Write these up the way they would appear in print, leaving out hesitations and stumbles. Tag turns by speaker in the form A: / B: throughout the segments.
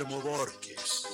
A: Borges.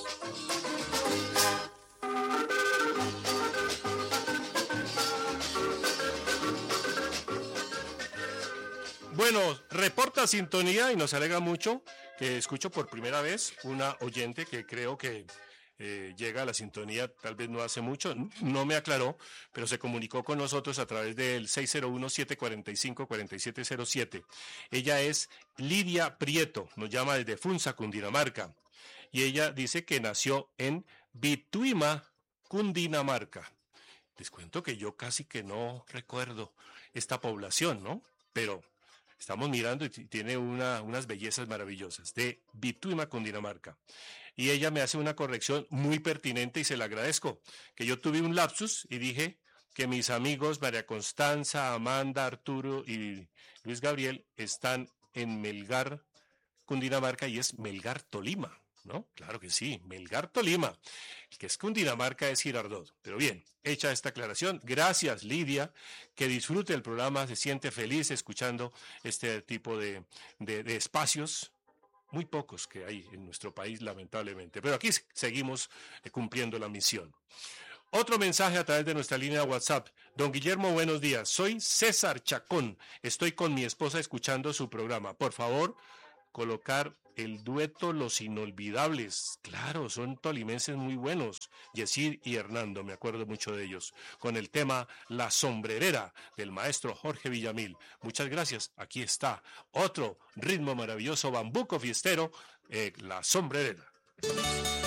B: Bueno, reporta sintonía y nos alegra mucho que escucho por primera vez una oyente que creo que llega a la sintonía tal vez no hace mucho, no me aclaró, pero se comunicó con nosotros a través del 601-745-4707. Ella es Lidia Prieto, nos llama desde Funza, Cundinamarca, y ella dice que nació en Bituima, Cundinamarca. Les cuento que yo casi que no recuerdo esta población, ¿no? Pero estamos mirando y tiene unas bellezas maravillosas, de Bituima, Cundinamarca. Y ella me hace una corrección muy pertinente y se la agradezco, que yo tuve un lapsus y dije que mis amigos María Constanza, Amanda, Arturo y Luis Gabriel están en Melgar, Cundinamarca, y es Melgar, Tolima, ¿no? Claro que sí, Melgar, Tolima. El que es Cundinamarca es Girardot. Pero bien, hecha esta aclaración, gracias Lidia, que disfrute el programa, se siente feliz escuchando este tipo de espacios, muy pocos que hay en nuestro país, lamentablemente. Pero aquí seguimos cumpliendo la misión. Otro mensaje a través de nuestra línea de WhatsApp. Don Guillermo, buenos días. Soy César Chacón. Estoy con mi esposa escuchando su programa. Por favor, colocar el dueto Los Inolvidables. Claro, son tolimenses muy buenos. Yesir y Hernando, me acuerdo mucho de ellos. Con el tema La Sombrerera del maestro Jorge Villamil. Muchas gracias. Aquí está otro ritmo maravilloso, bambuco fiestero, La Sombrerera.